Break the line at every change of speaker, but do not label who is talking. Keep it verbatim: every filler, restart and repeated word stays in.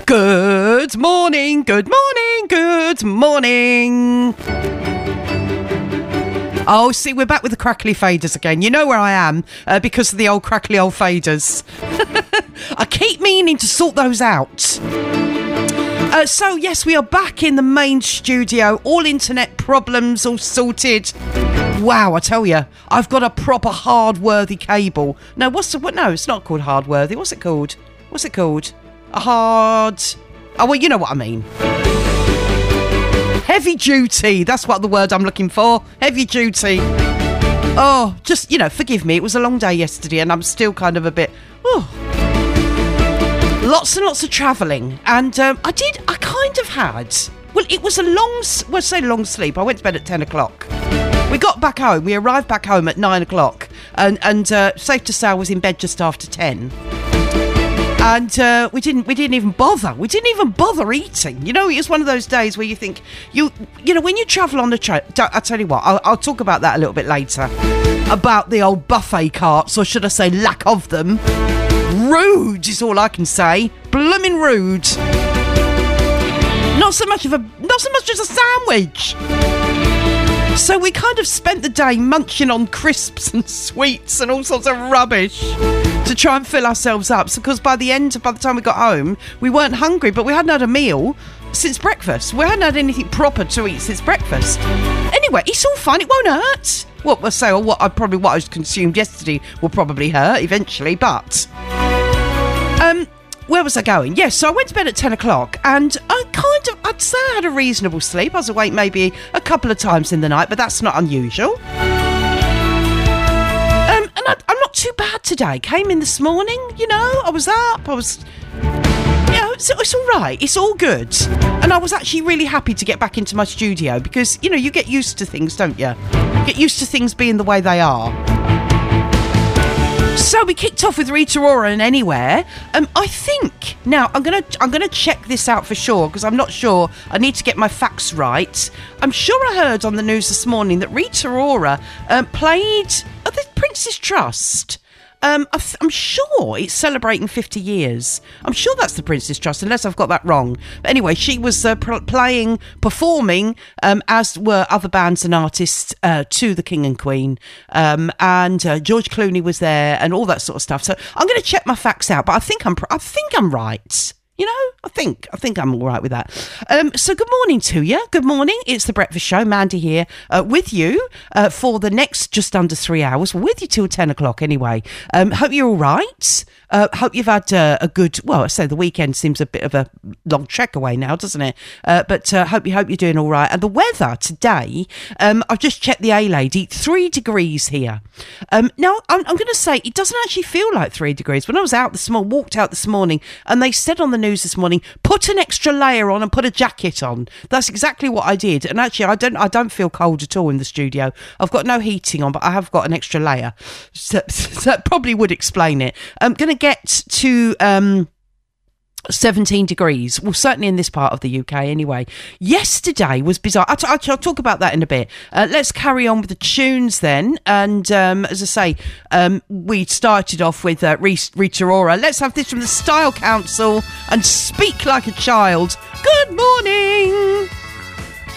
Good morning, good morning, good morning. Oh, see, we're back with the crackly faders again. You know where I am uh, because of the old crackly old faders. I keep meaning to sort those out. Uh, so, yes, we are back in the main studio. All internet problems all sorted. Wow, I tell you, I've got a proper hard-worthy cable. No, what's the... What, no, it's not called hard-worthy. What's it called? What's it called? A hard... Oh, well, you know what I mean. Heavy duty. That's what the word I'm looking for. Heavy duty. Oh, just, you know, forgive me. It was a long day yesterday and I'm still kind of a bit... Oh. Lots and lots of travelling. And um, I did... I kind of had... Well, it was a long... Well, say long sleep. I went to bed at ten o'clock. We got back home. We arrived back home at nine o'clock. And, and uh, safe to say I was in bed just after ten. And uh, we didn't we didn't even bother. We didn't even bother eating. You know, it was one of those days where you think, you you know, when you travel on the train, I'll tell you what, I'll, I'll talk about that a little bit later. About the old buffet carts, or should I say lack of them. Rude is all I can say. Blooming rude. Not so much of a, not so much as a sandwich. So we kind of spent the day munching on crisps and sweets and all sorts of rubbish to try and fill ourselves up. So, because by the end, by the time we got home, we weren't hungry, but we hadn't had a meal since breakfast. We hadn't had anything proper to eat since breakfast. Anyway, it's all fine. It won't hurt. What we'll say, or what I probably what I consumed yesterday will probably hurt eventually. But um. where was I going? Yes, so I went to bed at ten o'clock and I kind of, I'd say I had a reasonable sleep. I was awake maybe a couple of times in the night, but that's not unusual. Um, and I, I'm not too bad today. Came in this morning, you know, I was up, I was, you know, it's, it's all right. It's all good. And I was actually really happy to get back into my studio because, you know, you get used to things, don't you? You get used to things being the way they are. So we kicked off with Rita Ora and Anywhere. Um, I think now I'm gonna I'm gonna check this out for sure because I'm not sure. I need to get my facts right. I'm sure I heard on the news this morning that Rita Ora um, played at the Prince's Trust. Um, I'm sure it's celebrating fifty years. I'm sure that's the Prince's Trust, unless I've got that wrong. But anyway, she was uh, pr- playing, performing, um, as were other bands and artists uh, to the King and Queen. Um, and uh, George Clooney was there and all that sort of stuff. So I'm going to check my facts out, but I think I'm, pr- I think I'm right. You know, I think I think I'm all right with that. Um, so good morning to you. Good morning. It's The Breakfast Show. Mandy here uh, with you uh, for the next just under three hours. We're with you till ten o'clock anyway. Um, hope you're all right. Uh, hope you've had uh, a good, well, I say the weekend seems a bit of a long trek away now, doesn't it? Uh, but uh, hope you hope you're doing all right. And the weather today, um, I've just checked the A-Lady, three degrees here. Um, now, I'm, I'm going to say it doesn't actually feel like three degrees. When I was out this morning, walked out this morning, and they said on the news this morning, put an extra layer on and put a jacket on. That's exactly what I did. And actually, I don't I don't feel cold at all in the studio. I've got no heating on, but I have got an extra layer. So, so that probably would explain it. I'm going to get to um, seventeen degrees. Well, certainly in this part of the U K anyway. Yesterday was bizarre. I'll, t- I'll, t- I'll talk about that in a bit. Uh, let's carry on with the tunes then. And um, as I say, um, we started off with uh, Rita Ora. Let's have this from the Style Council and Speak Like a Child. Good morning.